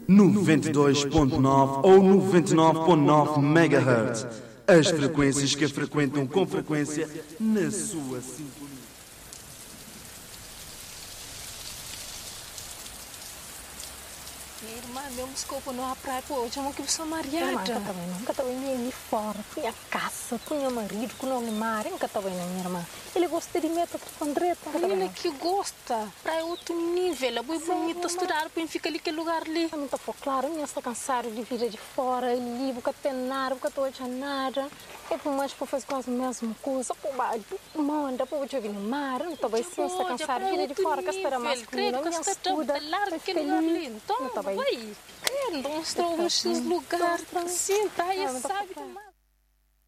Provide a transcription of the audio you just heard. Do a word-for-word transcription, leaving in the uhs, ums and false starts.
noventa e dois ponto nove ou noventa e nove ponto nove megahertz. As frequências que a frequentam com frequência na sua sintonia. Irmã, meu desculpa, não há praia hoje, é uma que sou mariada. Nunca estava nunca estava ali fora, fui à caça, fui a marido, com o mar, nunca estava na minha irmã. Ele gosta de meter com Andretta. Menina que gosta, praia é outro nível, é muito bonita estudar, para ficar ali aquele lugar ali. Eu não estou claro, eu estou cansado de vida de fora, ali, nunca tem nada, nunca estou a nada. É por mais para fazer quase a mesma coisa, por baixo, manda, por eu vir no mar, não estou bem, sim, estou cansado de vida de fora, que espera mais comida, a minha estuda, aquele lugar ali, então, vai, querendo, mostrou-nos os lugares, sim, tá, e sabe.